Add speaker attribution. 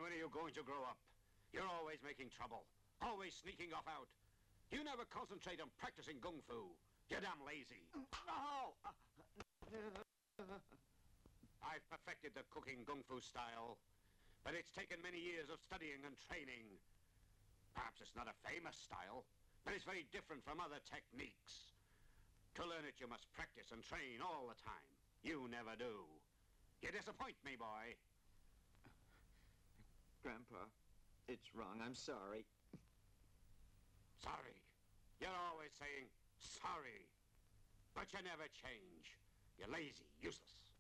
Speaker 1: when are you going to grow up? You're always making trouble, always sneaking off out. You never concentrate on practicing kung fu. You're damn lazy.
Speaker 2: No!
Speaker 1: I've perfected the cooking kung fu style, but it's taken many years of studying and training. Perhaps it's not a famous style, but it's very different from other techniques. To learn it, you must practice and train all the time. You never do. You disappoint me, boy.
Speaker 2: Grandpa, it's wrong. I'm sorry.
Speaker 1: Sorry. You're always saying sorry. But you never change. You're lazy, useless.